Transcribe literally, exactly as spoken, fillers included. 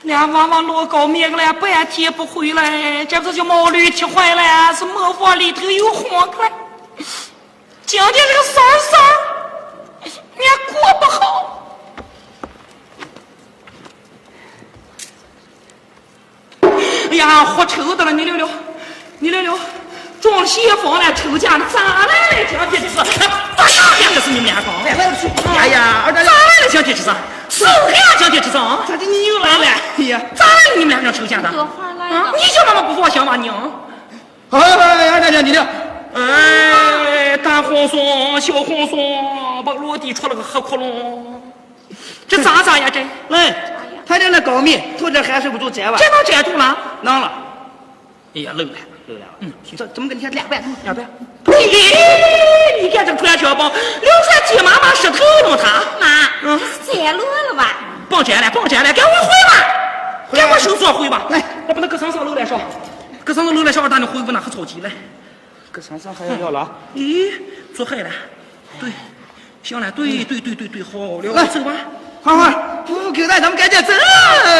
俩娃娃落高灭了，半天不回来，这不是叫毛驴踢坏了，是磨坊里头有荒了。今天这个事儿事儿，你还过不好。哎呀，活抽的了，你溜溜，你溜溜，装鞋房来抽家，咋来了？今天这是咋来了？是你们俩搞？ 哎呀，二大咋来了？今天这是手下今天这是啊？ 咋的？你又来了？哎呀， 咋来了？你们俩让抽家的？ 荷花来啊！ 了。 你叫妈妈不放心吧，娘？ 哎哎，二大姐，你这， 哎，大黄松、小黄松，把落地出了个黑窟窿，这咋咋呀？这来，他这那高密，头这还是不住摘吧？ 这能摘住了？ 能了。 哎呀，漏了， 漏了。 嗯， 这怎么跟你俩半？ 两半。咦，你看这个团小宝，流传鸡妈妈石头了他。 妈， 嗯， 摘落了吧？ 甭摘了，甭摘了，给我回吧，给我手做回吧。 来， 我把那个上上漏来上，搁上上漏来上，咱就回不那还着急嘞。 搁山上还要要了？ 咦，做害了，对，行了，对对对对对，好了， 来走吧。 花花，不够带，咱们赶紧走。